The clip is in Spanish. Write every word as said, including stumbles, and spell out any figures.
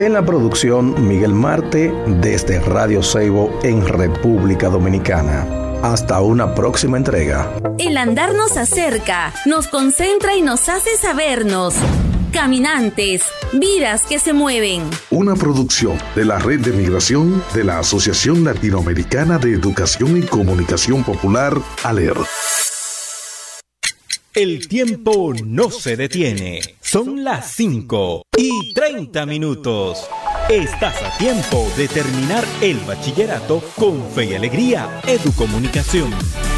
En la producción, Miguel Marte, desde Radio Seibo en República Dominicana. Hasta una próxima entrega. El andar nos acerca, nos concentra y nos hace sabernos. Caminantes, vidas que se mueven. Una producción de la Red de Migración de la Asociación Latinoamericana de Educación y Comunicación Popular, ALER. El tiempo no se detiene. Son las cinco y treinta minutos. Estás a tiempo de terminar el bachillerato con fe y alegría. Educomunicación.